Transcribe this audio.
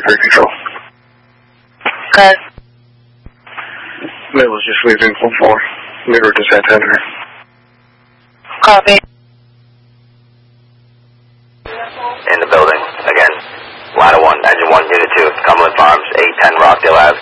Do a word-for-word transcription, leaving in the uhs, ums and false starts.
three control. Okay. Middle is just leaving full four. Mirror to Santander. Copy. In the building, again. Ladder one, engine one, unit two, Cumberland Farms, eight ten Rockdale Ave.